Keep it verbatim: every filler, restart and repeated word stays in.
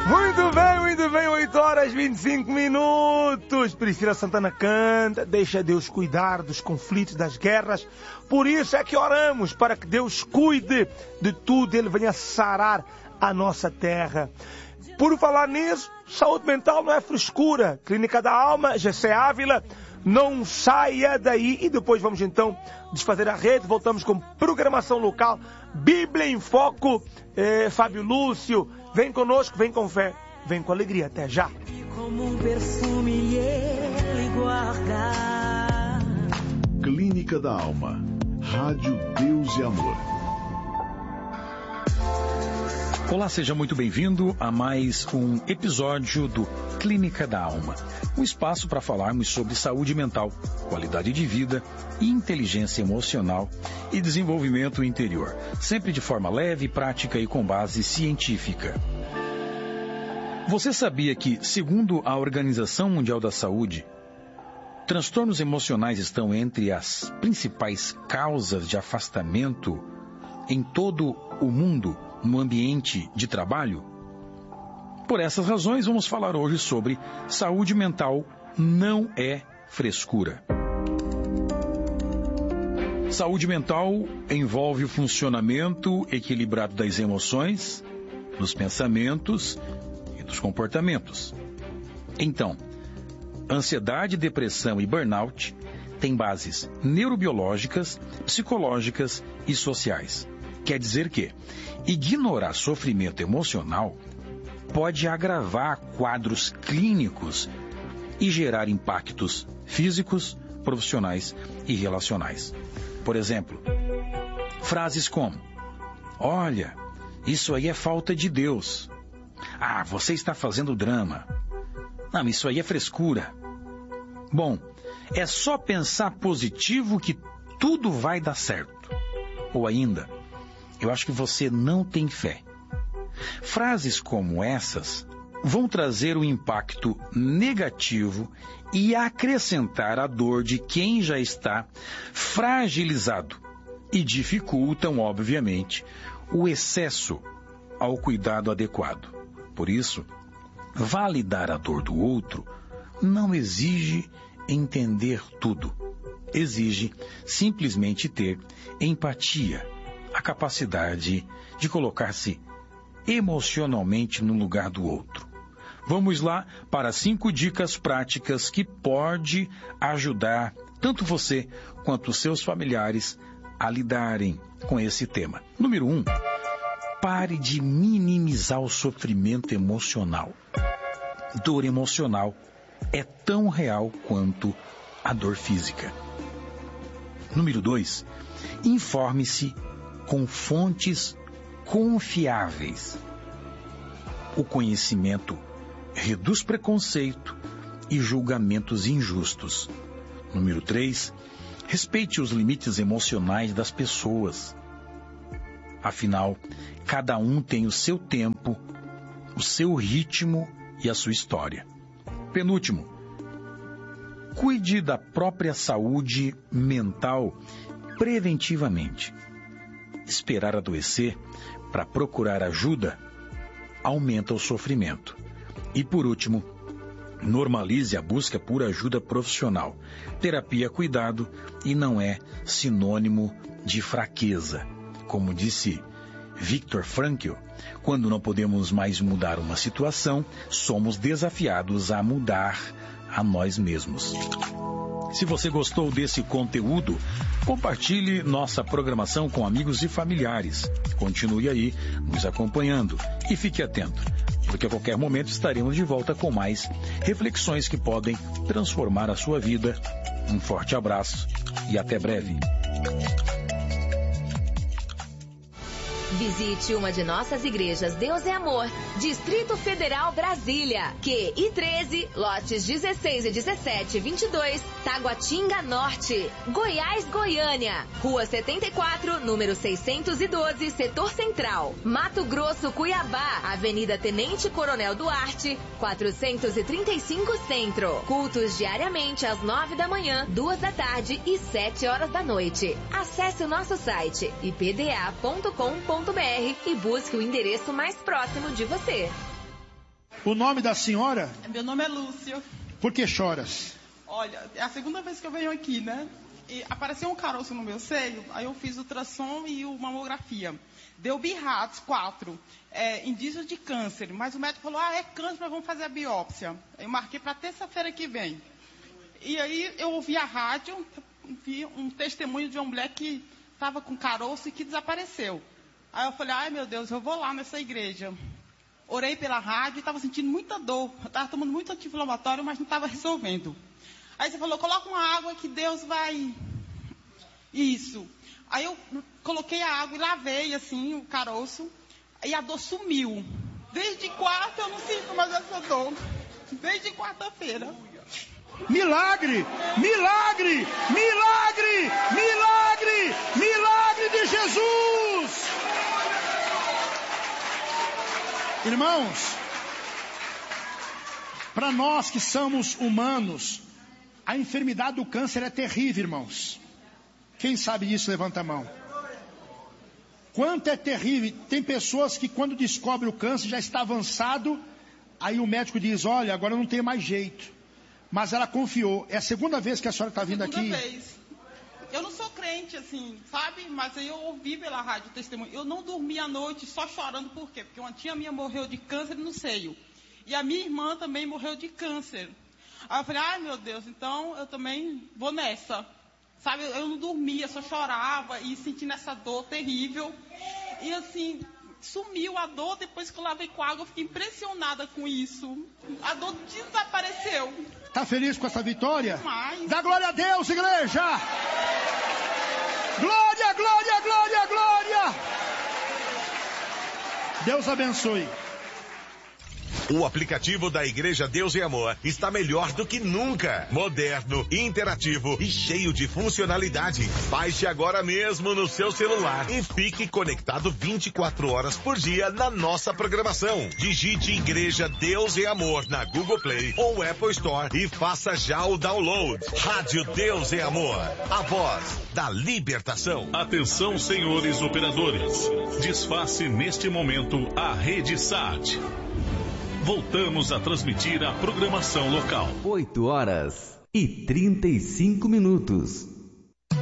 Muito bem, muito bem, oito horas e vinte e cinco minutos. Priscila Santana canta, deixa Deus cuidar dos conflitos, das guerras. Por isso é que oramos, para que Deus cuide de tudo, Ele venha sarar a nossa terra. Por falar nisso, saúde mental não é frescura. Clínica da Alma, G C Ávila, não saia daí. E depois vamos então desfazer a rede, voltamos com programação local, Bíblia em Foco. eh, Fábio Lúcio, vem conosco, vem com fé, vem com alegria, até já. Como um perfume ele guarda. Clínica da Alma, Rádio Deus e Amor. Olá, seja muito bem-vindo a mais um episódio do Clínica da Alma, um espaço para falarmos sobre saúde mental, qualidade de vida, inteligência emocional e desenvolvimento interior, sempre de forma leve, prática e com base científica. Você sabia que, segundo a Organização Mundial da Saúde, transtornos emocionais estão entre as principais causas de afastamento em todo o mundo no ambiente de trabalho? Por essas razões, vamos falar hoje sobre saúde mental não é frescura. Saúde mental envolve o funcionamento equilibrado das emoções, dos pensamentos e dos comportamentos. Então, ansiedade, depressão e burnout têm bases neurobiológicas, psicológicas e sociais. Quer dizer que ignorar sofrimento emocional pode agravar quadros clínicos e gerar impactos físicos, profissionais e relacionais. Por exemplo, frases como: olha, isso aí é falta de Deus. Ah, você está fazendo drama. Não, isso aí é frescura. Bom, é só pensar positivo que tudo vai dar certo. Ou ainda, eu acho que você não tem fé. Frases como essas vão trazer um impacto negativo e acrescentar a dor de quem já está fragilizado e dificultam, obviamente, o excesso ao cuidado adequado. Por isso, validar a dor do outro não exige entender tudo. Exige simplesmente ter empatia, a capacidade de colocar-se emocionalmente no lugar do outro. Vamos lá para cinco dicas práticas que pode ajudar tanto você quanto os seus familiares a lidarem com esse tema. Número um, pare de minimizar o sofrimento emocional. Dor emocional é tão real quanto a dor física. Número dois, informe-se com fontes confiáveis. O conhecimento reduz preconceito e julgamentos injustos. Número três, respeite os limites emocionais das pessoas. Afinal, cada um tem o seu tempo, o seu ritmo e a sua história. Penúltimo, cuide da própria saúde mental preventivamente. Esperar adoecer para procurar ajuda aumenta o sofrimento. E por último, normalize a busca por ajuda profissional. Terapia é cuidado e não é sinônimo de fraqueza. Como disse Viktor Frankl, quando não podemos mais mudar uma situação, somos desafiados a mudar a nós mesmos. Se você gostou desse conteúdo, compartilhe nossa programação com amigos e familiares. Continue aí nos acompanhando e fique atento, porque a qualquer momento estaremos de volta com mais reflexões que podem transformar a sua vida. Um forte abraço e até breve. Visite uma de nossas igrejas Deus é Amor, Distrito Federal, Brasília, Q I treze, lotes dezesseis e dezessete, vinte e dois, Taguatinga Norte, Goiás, Goiânia, Rua setenta e quatro, número seiscentos e doze, Setor Central, Mato Grosso, Cuiabá, Avenida Tenente Coronel Duarte, quatrocentos e trinta e cinco Centro. Cultos diariamente às nove da manhã, duas da tarde e sete horas da noite. Acesse o nosso site i p d a ponto com ponto b r e busque o endereço mais próximo de você. O nome da senhora? Meu nome é Lúcia. Por que choras? Olha, é a segunda vez que eu venho aqui, né? E apareceu um caroço no meu seio, aí eu fiz ultrassom e o mamografia. Deu B RADS quatro, é, indícios de câncer. Mas o médico falou, ah, é câncer, mas vamos fazer a biópsia. Eu marquei para terça-feira que vem. E aí eu ouvi a rádio, vi um testemunho de uma mulher que estava com caroço e que desapareceu. Aí eu falei, ai meu Deus, eu vou lá nessa igreja. Orei pela rádio e estava sentindo muita dor. Eu estava tomando muito anti-inflamatório, mas não estava resolvendo. Aí você falou, coloca uma água que Deus vai... Isso. Aí eu coloquei a água e lavei, assim, o caroço. E a dor sumiu. Desde quarta eu não sinto mais essa dor. Desde quarta-feira. Milagre! Milagre! Milagre! Milagre! Milagre de Jesus! Irmãos, para nós que somos humanos, a enfermidade do câncer é terrível, irmãos. Quem sabe disso, levanta a mão. Quanto é terrível. Tem pessoas que quando descobrem o câncer já está avançado, aí o médico diz, olha, agora não tem mais jeito. Mas ela confiou. É a segunda vez que a senhora está vindo aqui? Segunda vez. Eu não sou crente, assim, sabe? Mas aí eu ouvi pela rádio o testemunho. Eu não dormi à noite só chorando, por quê? Porque uma tia minha morreu de câncer no seio. E a minha irmã também morreu de câncer. Aí eu falei, ai meu Deus, então eu também vou nessa. Sabe, eu não dormia, só chorava e sentindo essa dor terrível. E assim, sumiu a dor, depois que eu lavei com água, eu fiquei impressionada com isso. A dor desapareceu. Está feliz com essa vitória? Demais. Dá glória a Deus, igreja! Glória, glória, glória, glória! Deus abençoe. O aplicativo da Igreja Deus e Amor está melhor do que nunca. Moderno, interativo e cheio de funcionalidade. Baixe agora mesmo no seu celular e fique conectado vinte e quatro horas por dia na nossa programação. Digite Igreja Deus e Amor na Google Play ou Apple Store e faça já o download. Rádio Deus e Amor, a voz da libertação. Atenção, senhores operadores. Desface neste momento a rede S A T. Voltamos a transmitir a programação local. oito horas e trinta e cinco minutos.